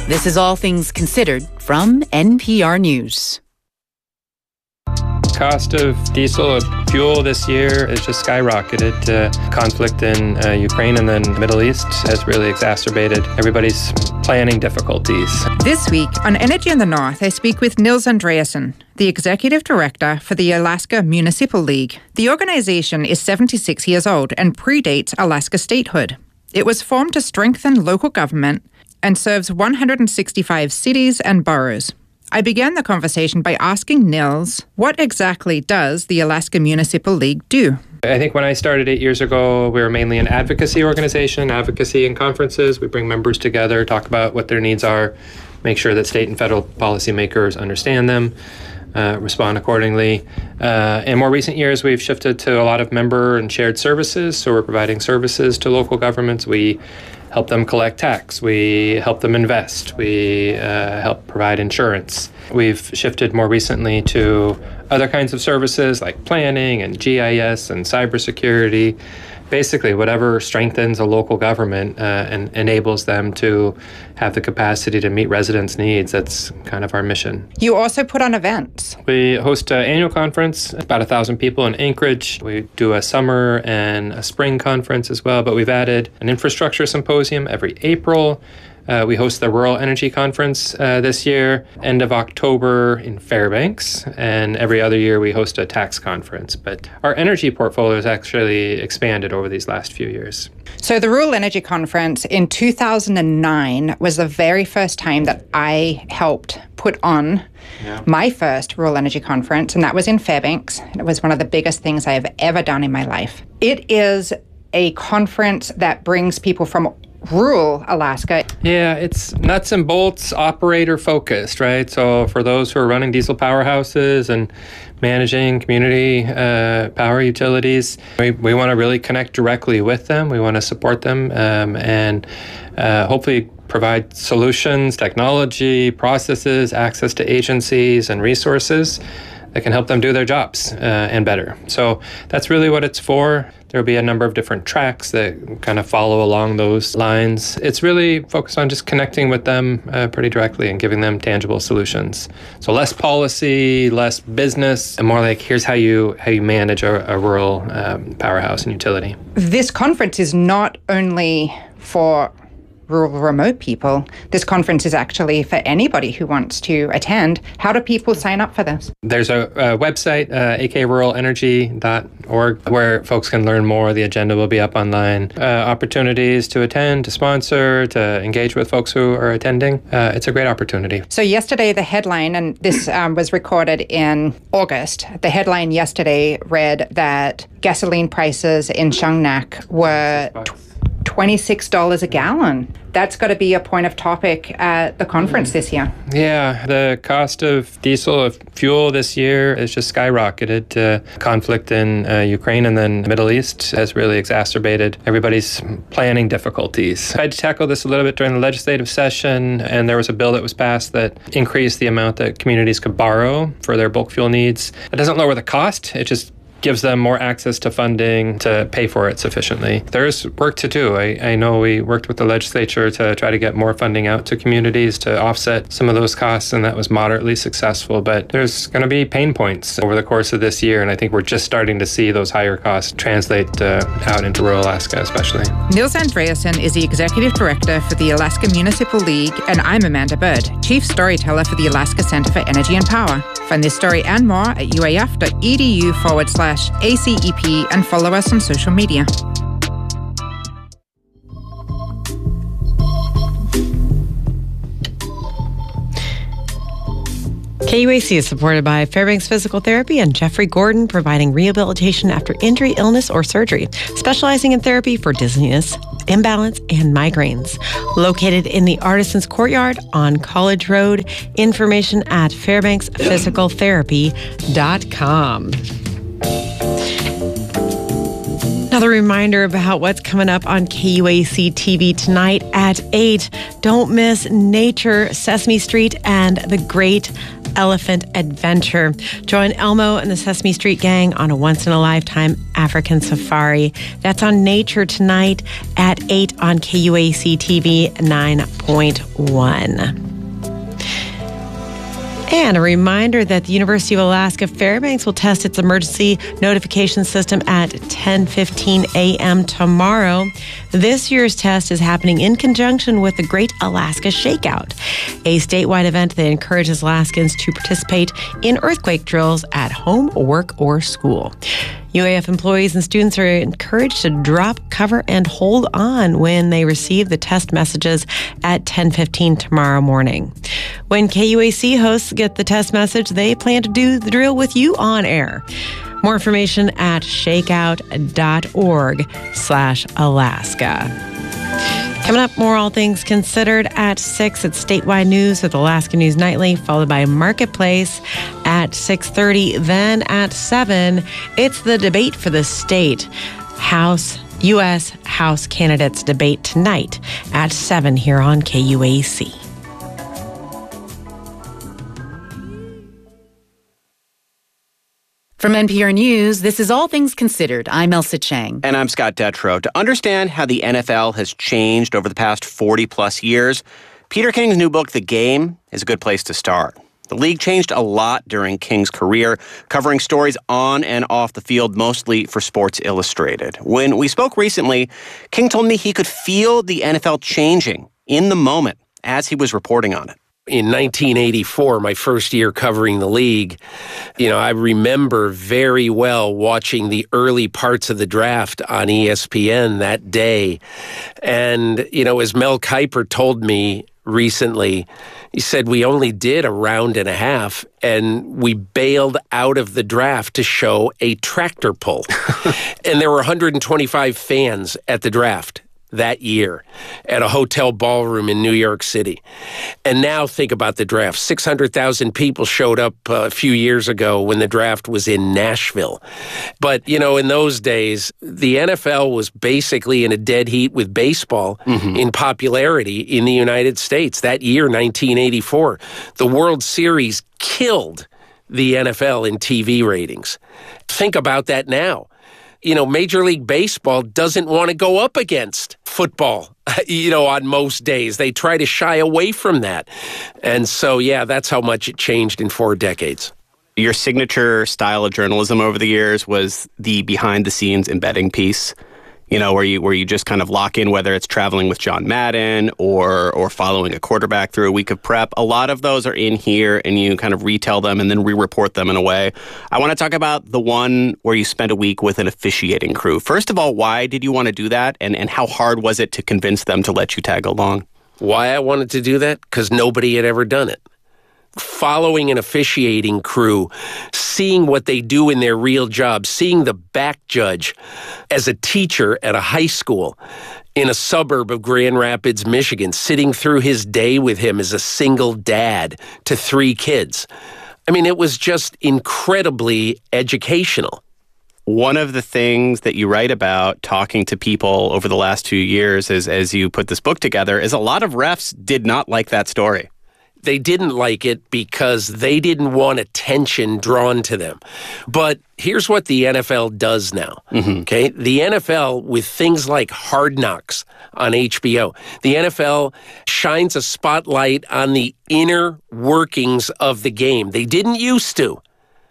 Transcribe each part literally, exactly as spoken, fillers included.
This is All Things Considered from N P R News. Cost of diesel fuel this year has just skyrocketed. Uh, conflict in uh, Ukraine and then the Middle East has really exacerbated everybody's planning difficulties. This week on Energy in the North, I speak with Nils Andreasen, the Executive Director for the Alaska Municipal League. The organization is seventy-six years old and predates Alaska statehood. It was formed to strengthen local government and serves one hundred sixty-five cities and boroughs. I began the conversation by asking Nils, what exactly does the Alaska Municipal League do? I think when I started eight years ago, we were mainly an advocacy organization, advocacy and conferences. We bring members together, talk about what their needs are, make sure that state and federal policymakers understand them, uh, respond accordingly. Uh, in more recent years, we've shifted to a lot of member and shared services. So we're providing services to local governments. We help them collect tax. We help them invest. We uh, help provide insurance. We've shifted more recently to other kinds of services like planning and G I S and cybersecurity. Basically, whatever strengthens a local government uh, and enables them to have the capacity to meet residents' needs. That's kind of our mission. You also put on events. We host an annual conference, about a thousand people in Anchorage. We do a summer and a spring conference as well, but we've added an infrastructure symposium every April. Uh, we host the Rural Energy Conference uh, this year, end of October in Fairbanks, and every other year we host a tax conference. But our energy portfolio has actually expanded over these last few years. So the Rural Energy Conference in two thousand nine was the very first time that I helped put on yeah. my first Rural Energy Conference, and that was in Fairbanks. It was one of the biggest things I have ever done in my life. It is a conference that brings people from rural Alaska. Yeah, it's nuts and bolts operator focused, right? So for those who are running diesel powerhouses and managing community uh, power utilities, we, we want to really connect directly with them. We want to support them um, and uh, hopefully provide solutions, technology, processes, access to agencies and resources that can help them do their jobs uh, and better. So that's really what it's for. There'll be a number of different tracks that kind of follow along those lines. It's really focused on just connecting with them uh, pretty directly and giving them tangible solutions. So less policy, less business, and more like here's how you how you manage a, a rural um, powerhouse and utility. This conference is not only for rural remote people. This conference is actually for anybody who wants to attend. How do people sign up for this? There's a, a website, uh, a k rural energy dot org, where folks can learn more. The agenda will be up online. Uh, opportunities to attend, to sponsor, to engage with folks who are attending. Uh, it's a great opportunity. So yesterday, the headline, and this um, was recorded in August, the headline yesterday read that gasoline prices in Shungnak were twenty-six dollars a gallon. That's got to be a point of topic at the conference this year. Yeah, the cost of diesel, of fuel this year has just skyrocketed. Uh, conflict in uh, Ukraine and then the Middle East has really exacerbated everybody's planning difficulties. I had to tackle this a little bit during the legislative session, and there was a bill that was passed that increased the amount that communities could borrow for their bulk fuel needs. It doesn't lower the cost, it just gives them more access to funding to pay for it sufficiently. There's work to do. I, I know we worked with the legislature to try to get more funding out to communities to offset some of those costs, and that was moderately successful. But there's going to be pain points over the course of this year, and I think we're just starting to see those higher costs translate uh, out into rural Alaska especially. Nils Andreasen is the Executive Director for the Alaska Municipal League, and I'm Amanda Bird, Chief Storyteller for the Alaska Center for Energy and Power. Find this story and more at uaf.edu forward slash ACEP and follow us on social media. K U A C is supported by Fairbanks Physical Therapy and Jeffrey Gordon, providing rehabilitation after injury, illness, or surgery, specializing in therapy for dizziness, imbalance, and migraines. Located in the Artisans Courtyard on College Road. Information at fairbanks physical therapy dot com. Another reminder about what's coming up on K U A C T V tonight at eight. Don't miss Nature, Sesame Street, and The Great Elephant Adventure. Join Elmo and the Sesame Street Gang on a once-in-a-lifetime African safari. That's on Nature tonight at eight on K U A C T V nine point one. And a reminder that the University of Alaska Fairbanks will test its emergency notification system at ten fifteen a.m. tomorrow. This year's test is happening in conjunction with the Great Alaska Shakeout, a statewide event that encourages Alaskans to participate in earthquake drills at home, work, or school. U A F employees and students are encouraged to drop, cover, and hold on when they receive the test messages at ten fifteen tomorrow morning. When K U A C hosts get the test message, they plan to do the drill with you on air. More information at shakeout.org slash Alaska. Coming up, more All Things Considered at six. It's statewide news with Alaska News Nightly, followed by Marketplace at six thirty. Then at seven, it's the debate for the state. House, U S House candidates debate tonight at seven here on K U A C. From N P R News, this is All Things Considered. I'm Elsa Chang. And I'm Scott Detrow. To understand how the N F L has changed over the past forty plus years, Peter King's new book, The Game, is a good place to start. The league changed a lot during King's career, covering stories on and off the field, mostly for Sports Illustrated. When we spoke recently, King told me he could feel the N F L changing in the moment as he was reporting on it. In nineteen eighty-four, my first year covering the league, you know, I remember very well watching the early parts of the draft on E S P N that day. And, you know, as Mel Kiper told me recently, he said we only did a round and a half and we bailed out of the draft to show a tractor pull. And there were one hundred twenty-five fans at the draft that year at a hotel ballroom in New York City. And now think about the draft. six hundred thousand people showed up uh, a few years ago when the draft was in Nashville. But, you know, in those days, the N F L was basically in a dead heat with baseball mm-hmm. in popularity in the United States. That year, nineteen eighty-four, the World Series killed the N F L in T V ratings. Think about that now. You know, Major League Baseball doesn't want to go up against football, you know, on most days. They try to shy away from that. And so, yeah, that's how much it changed in four decades. Your signature style of journalism over the years was the behind-the-scenes embedding piece, you know, where you where you just kind of lock in, whether it's traveling with John Madden or or following a quarterback through a week of prep. A lot of those are in here, and you kind of retell them and then re-report them in a way. I want to talk about the one where you spent a week with an officiating crew. First of all, why did you want to do that, and, and how hard was it to convince them to let you tag along? Why I wanted to do that? Because nobody had ever done it. Following an officiating crew, seeing what they do in their real job, seeing the back judge as a teacher at a high school in a suburb of Grand Rapids, Michigan, sitting through his day with him as a single dad to three kids. I mean, it was just incredibly educational. One of the things that you write about talking to people over the last two years as, as you put this book together is a lot of refs did not like that story. They didn't like it because they didn't want attention drawn to them. But here's what the N F L does now, mm-hmm. okay? The N F L, with things like Hard Knocks on H B O, the N F L shines a spotlight on the inner workings of the game. They didn't used to,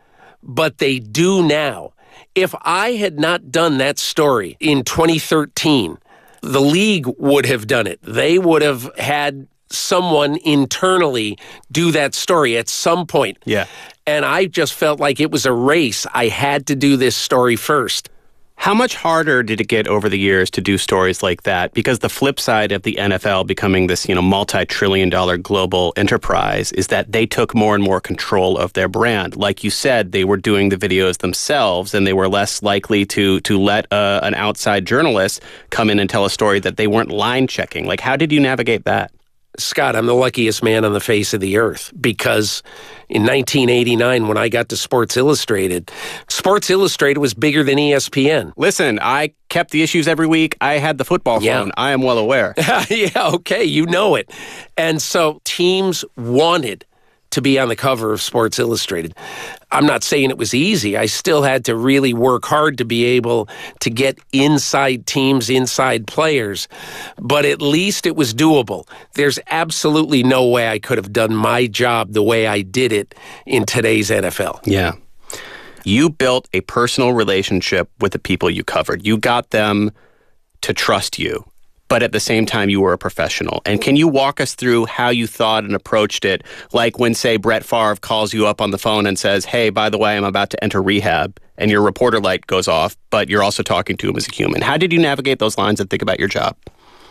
but they do now. If I had not done that story in twenty thirteen, the league would have done it. They would have had someone internally do that story at some point. Yeah. And I just felt like it was a race. I had to do this story first. How much harder did it get over the years to do stories like that? Because the flip side of the N F L becoming this, you know, multi-trillion dollar global enterprise is that they took more and more control of their brand. Like you said, they were doing the videos themselves, and they were less likely to to let uh, an outside journalist come in and tell a story that they weren't line checking. Like, how did you navigate that? Scott, I'm the luckiest man on the face of the earth because in nineteen eighty-nine, when I got to Sports Illustrated, Sports Illustrated was bigger than E S P N. Listen, I kept the issues every week. I had the football Yeah. phone. I am well aware. Yeah, okay, you know it. And so teams wanted to be on the cover of Sports Illustrated. I'm not saying it was easy. I still had to really work hard to be able to get inside teams, inside players, but at least it was doable. There's absolutely no way I could have done my job the way I did it in today's N F L. Yeah. You built a personal relationship with the people you covered. You got them to trust you, but at the same time, you were a professional. And can you walk us through how you thought and approached it? Like when, say, Brett Favre calls you up on the phone and says, hey, by the way, I'm about to enter rehab, and your reporter light goes off, but you're also talking to him as a human. How did you navigate those lines and think about your job?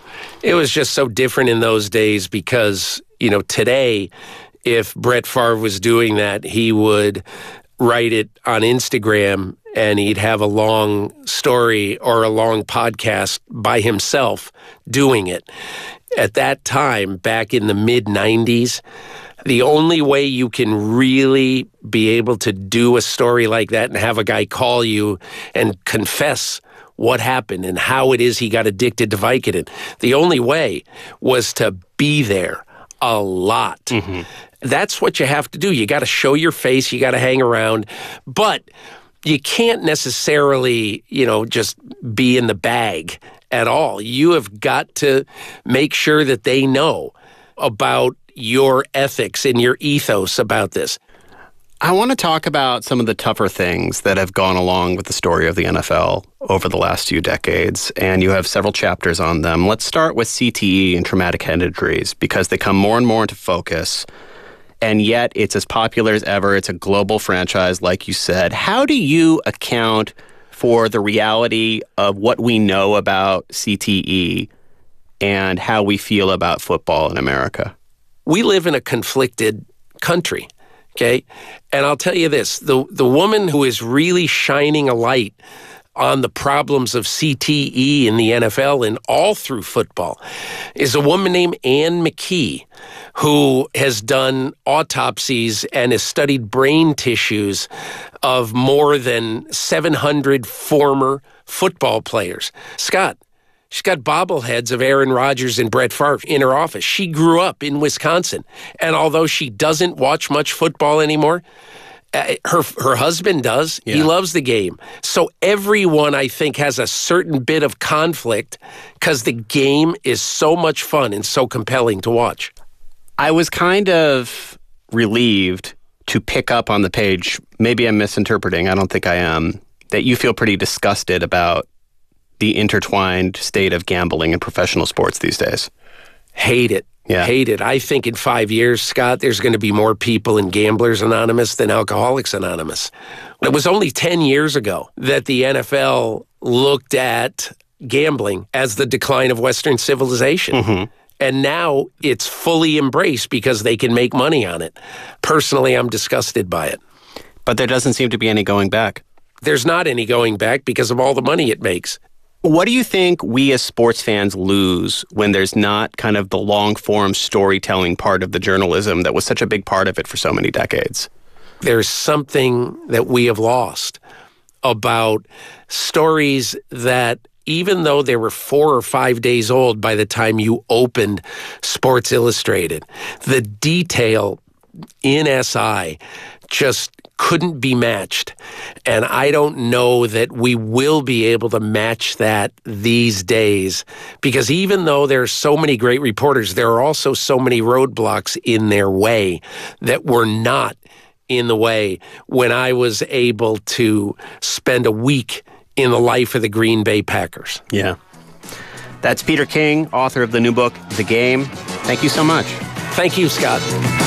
It was just so different in those days because, you know, today, if Brett Favre was doing that, he would write it on Instagram and he'd have a long story or a long podcast by himself doing it. At that time, back in the mid nineties, the only way you can really be able to do a story like that and have a guy call you and confess what happened and how it is he got addicted to Vicodin, the only way was to be there a lot. Mm-hmm. That's what you have to do. You got to show your face. You got to hang around. But you can't necessarily, you know, just be in the bag at all. You have got to make sure that they know about your ethics and your ethos about this. I want to talk about some of the tougher things that have gone along with the story of the N F L over the last few decades, and you have several chapters on them. Let's start with C T E and traumatic head injuries because they come more and more into focus, and yet it's as popular as ever. It's a global franchise, like you said. How do you account for the reality of what we know about C T E and how we feel about football in America? We live in a conflicted country. Okay. And I'll tell you this, the, the woman who is really shining a light on the problems of C T E in the N F L and all through football is a woman named Ann McKee, who has done autopsies and has studied brain tissues of more than seven hundred former football players. Scott, she's got bobbleheads of Aaron Rodgers and Brett Favre in her office. She grew up in Wisconsin. And although she doesn't watch much football anymore, uh, her her husband does. Yeah. He loves the game. So everyone, I think, has a certain bit of conflict because the game is so much fun and so compelling to watch. I was kind of relieved to pick up on the page, maybe I'm misinterpreting, I don't think I am, that you feel pretty disgusted about the intertwined state of gambling in professional sports these days. Hate it. Yeah. Hate it. I think in five years, Scott, there's going to be more people in Gamblers Anonymous than Alcoholics Anonymous. It was only ten years ago that the N F L looked at gambling as the decline of Western civilization. Mm-hmm. And now it's fully embraced because they can make money on it. Personally, I'm disgusted by it. But there doesn't seem to be any going back. There's not any going back because of all the money it makes. What do you think we as sports fans lose when there's not kind of the long-form storytelling part of the journalism that was such a big part of it for so many decades? There's something that we have lost about stories that, even though they were four or five days old by the time you opened Sports Illustrated, the detail in S I just couldn't be matched. And I don't know that we will be able to match that these days, because even though there are so many great reporters, there are also so many roadblocks in their way that were not in the way when I was able to spend a week in the life of the Green Bay Packers. Yeah. That's Peter King, author of the new book, The Game. Thank you so much. Thank you, Scott.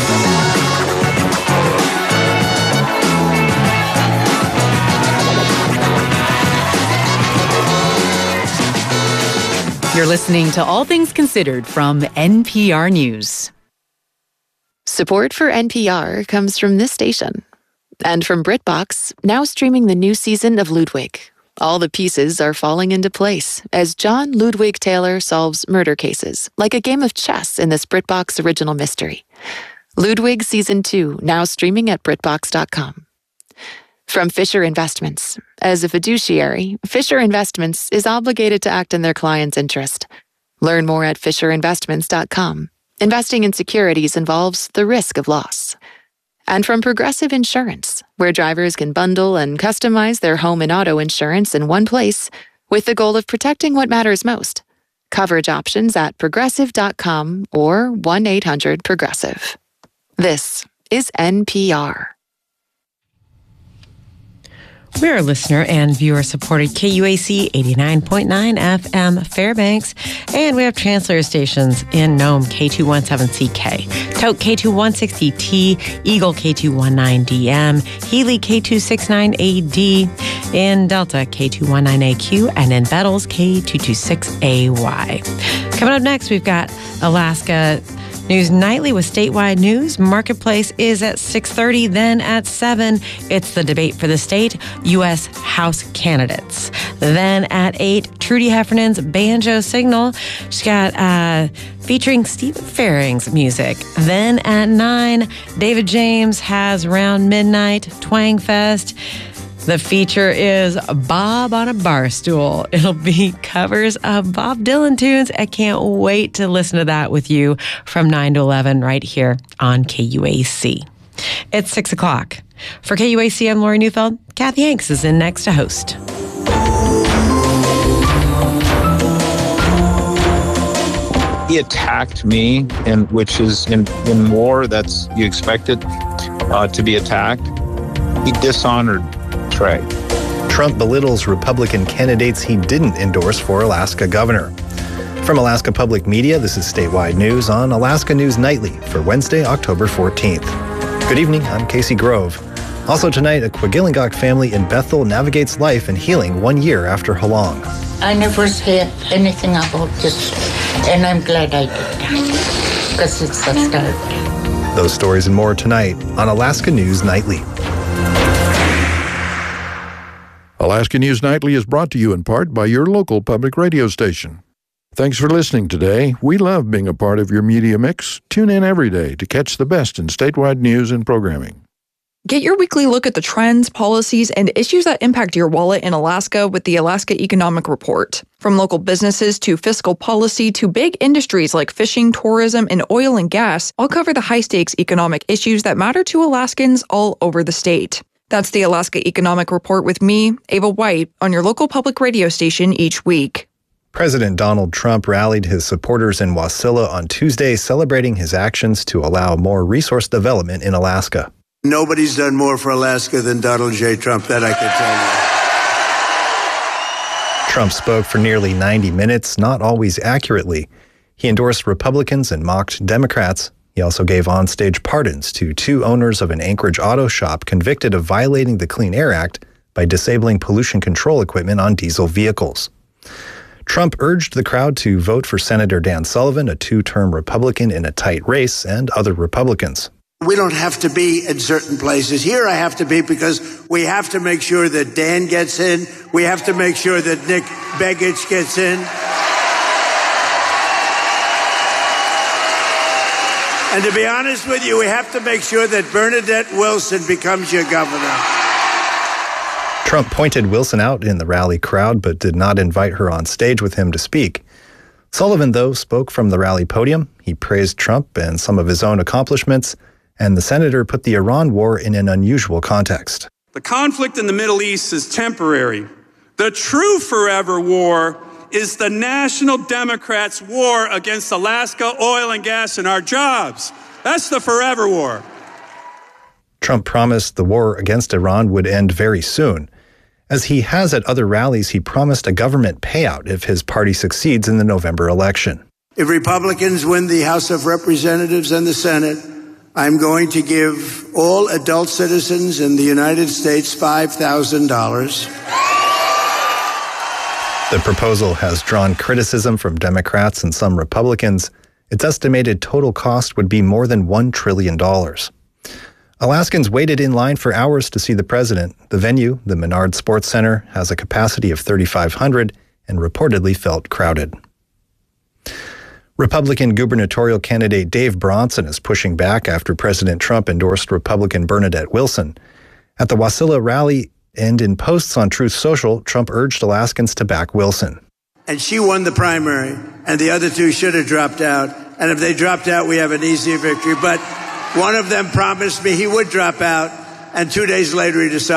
You're listening to All Things Considered from N P R News. Support for N P R comes from this station and from BritBox, now streaming the new season of Ludwig, All the pieces are falling into place as John Ludwig Taylor solves murder cases like a game of chess in this BritBox original mystery. Ludwig Season two, now streaming at BritBox dot com. From Fisher Investments. As a fiduciary, Fisher Investments is obligated to act in their client's interest. Learn more at Fisher Investments dot com. Investing in securities involves the risk of loss. And from Progressive Insurance, where drivers can bundle and customize their home and auto insurance in one place with the goal of protecting what matters most. Coverage options at Progressive dot com or one eight hundred Progressive. This is N P R. We're listener and viewer supported K U A C eighty-nine point nine F M Fairbanks, and we have translator stations in Nome K two seventeen C K, Tote K two sixty T, Eagle K two nineteen D M, Healy K two sixty-nine A D, in Delta K two nineteen A Q, and in Bettles K two twenty-six A Y. Coming up next, we've got Alaska News Nightly with statewide news. Marketplace is at six thirty, then at seven, it's the debate for the state, U S House candidates. Then at eight, Trudy Heffernan's Banjo Signal. She's got uh, featuring Stephen Faring's music. Then at nine, David James has Round Midnight, Twang Fest. The feature is Bob on a Bar Stool. It'll be covers of Bob Dylan tunes. I can't wait to listen to that with you from nine to eleven right here on K U A C. It's six o'clock. For K U A C, I'm Lori Neufeld. Kathy Hanks is in next to host. He attacked me, and which is in, in war, that's you expected uh, to be attacked. He dishonored Trey. Trump belittles Republican candidates he didn't endorse for Alaska governor. From Alaska Public Media, this is statewide news on Alaska News Nightly for Wednesday, October fourteenth. Good evening, I'm Casey Grove. Also tonight, a Quagilingok family in Bethel navigates life and healing one year after Halong. I never said anything about this, and I'm glad I did that, because it's a start. Those stories and more tonight on Alaska News Nightly. Alaska News Nightly is brought to you in part by your local public radio station. Thanks for listening today. We love being a part of your media mix. Tune in every day to catch the best in statewide news and programming. Get your weekly look at the trends, policies, and issues that impact your wallet in Alaska with the Alaska Economic Report. From local businesses to fiscal policy to big industries like fishing, tourism, and oil and gas, I'll cover the high-stakes economic issues that matter to Alaskans all over the state. That's the Alaska Economic Report with me, Ava White, on your local public radio station each week. President Donald Trump rallied his supporters in Wasilla on Tuesday, celebrating his actions to allow more resource development in Alaska. Nobody's done more for Alaska than Donald J. Trump, that I can tell you. Trump spoke for nearly ninety minutes, not always accurately. He endorsed Republicans and mocked Democrats. He also gave onstage pardons to two owners of an Anchorage auto shop convicted of violating the Clean Air Act by disabling pollution control equipment on diesel vehicles. Trump urged the crowd to vote for Senator Dan Sullivan, a two-term Republican in a tight race, and other Republicans. We don't have to be in certain places. Here I have to be because we have to make sure that Dan gets in. We have to make sure that Nick Begich gets in. And to be honest with you, we have to make sure that Bernadette Wilson becomes your governor. Trump pointed Wilson out in the rally crowd, but did not invite her on stage with him to speak. Sullivan, though, spoke from the rally podium. He praised Trump and some of his own accomplishments, and the senator put the Iran war in an unusual context. The conflict in the Middle East is temporary. The true forever war is the National Democrats' war against Alaska oil and gas and our jobs. That's the forever war. Trump promised the war against Iran would end very soon. As he has at other rallies, he promised a government payout if his party succeeds in the November election. If Republicans win the House of Representatives and the Senate, I'm going to give all adult citizens in the United States five thousand dollars. The proposal has drawn criticism from Democrats and some Republicans. Its estimated total cost would be more than one trillion dollars. Alaskans waited in line for hours to see the president. The venue, the Menard Sports Center, has a capacity of thirty-five hundred and reportedly felt crowded. Republican gubernatorial candidate Dave Bronson is pushing back after President Trump endorsed Republican Bernadette Wilson. At the Wasilla rally and in posts on Truth Social, Trump urged Alaskans to back Wilson. And she won the primary, and the other two should have dropped out. And if they dropped out, we have an easier victory. But one of them promised me he would drop out, and two days later he decided